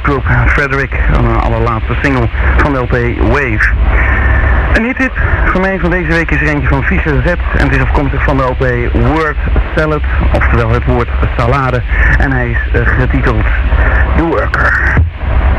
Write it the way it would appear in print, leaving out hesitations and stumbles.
Group, Frederick, een allerlaatste single van de LP Wave. Een hit voor mij van deze week is er eentje van Fischer Z en het is afkomstig van de LP Word Salad, oftewel het woord salade, en hij is getiteld The Worker.